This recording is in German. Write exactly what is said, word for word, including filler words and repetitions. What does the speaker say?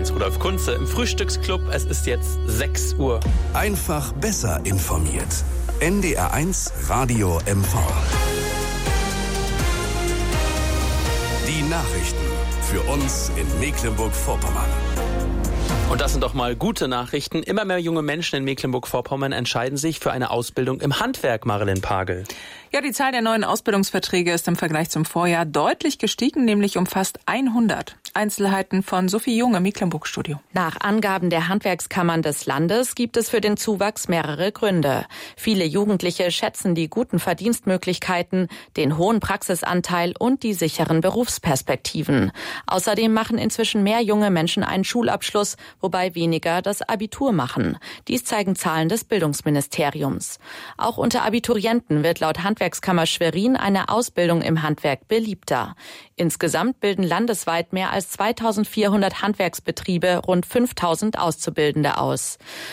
mit Rudolf Kunze im Frühstücksclub. Es ist jetzt sechs Uhr. Einfach besser informiert. N D R eins Radio M V. Die Nachrichten für uns in Mecklenburg-Vorpommern. Und das sind doch mal gute Nachrichten. Immer mehr junge Menschen in Mecklenburg-Vorpommern entscheiden sich für eine Ausbildung im Handwerk, Marilyn Pagel. Ja, die Zahl der neuen Ausbildungsverträge ist im Vergleich zum Vorjahr deutlich gestiegen, nämlich um fast hundert. Einzelheiten von Sophie Jung im Mecklenburg-Studio. Nach Angaben der Handwerkskammern des Landes gibt es für den Zuwachs mehrere Gründe. Viele Jugendliche schätzen die guten Verdienstmöglichkeiten, den hohen Praxisanteil und die sicheren Berufsperspektiven. Außerdem machen inzwischen mehr junge Menschen einen Schulabschluss, wobei weniger das Abitur machen. Dies zeigen Zahlen des Bildungsministeriums. Auch unter Abiturienten wird laut Handwerkskammer Schwerin eine Ausbildung im Handwerk beliebter. Insgesamt bilden landesweit mehr als zweitausendvierhundert Handwerksbetriebe rund fünftausend Auszubildende aus.